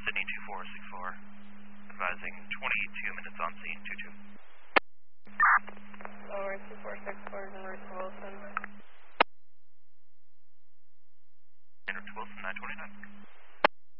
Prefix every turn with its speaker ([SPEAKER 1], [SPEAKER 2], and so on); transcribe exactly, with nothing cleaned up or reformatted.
[SPEAKER 1] Sydney two four six four, advising twenty-two minutes on scene, two two.
[SPEAKER 2] Lower two four six four, number to Wilson.
[SPEAKER 1] Number to Wilson, nine twenty-nine.